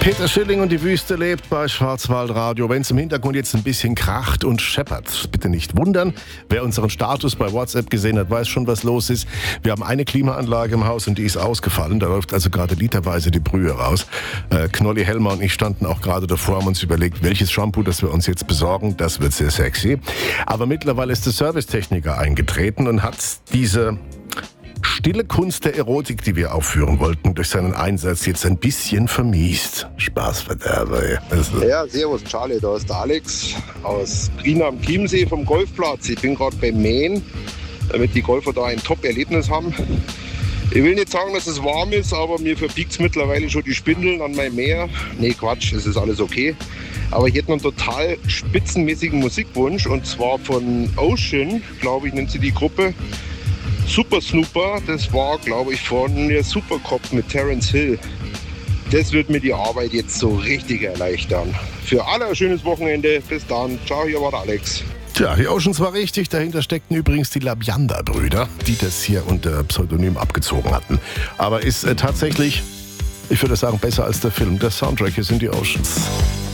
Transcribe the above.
Peter Schilling und die Wüste lebt bei Schwarzwaldradio. Wenn es im Hintergrund jetzt ein bisschen kracht und scheppert, bitte nicht wundern. Wer unseren Status bei WhatsApp gesehen hat, weiß schon, was los ist. Wir haben eine Klimaanlage im Haus und die ist ausgefallen. Da läuft also gerade literweise die Brühe raus. Knolli, Helmer und ich standen auch gerade davor, haben uns überlegt, welches Shampoo, das wir uns jetzt besorgen. Das wird sehr sexy. Aber mittlerweile ist der Servicetechniker eingetreten und hat diese stille Kunst der Erotik, die wir aufführen wollten, durch seinen Einsatz jetzt ein bisschen vermiest. Spaßverderber. Ja, servus Charlie, da ist der Alex aus Prien am Chiemsee vom Golfplatz. Ich bin gerade beim Mähen, damit die Golfer da ein Top-Erlebnis haben. Ich will nicht sagen, dass es warm ist, aber mir verbiegt es mittlerweile schon die Spindeln an meinem Mäher. Nee, Quatsch, es ist alles okay. Aber ich hätte noch einen total spitzenmäßigen Musikwunsch, und zwar von Ocean, glaube ich, nennt sie die Gruppe. Super Snooper, das war, glaube ich, von der Supercop mit Terence Hill. Das wird mir die Arbeit jetzt so richtig erleichtern. Für alle ein schönes Wochenende. Bis dann. Ciao, hier war der Alex. Tja, die Oceans war richtig. Dahinter steckten übrigens die Labianda-Brüder, die das hier unter Pseudonym abgezogen hatten. Aber ist tatsächlich, ich würde sagen, besser als der Film. Der Soundtrack, hier sind die Oceans.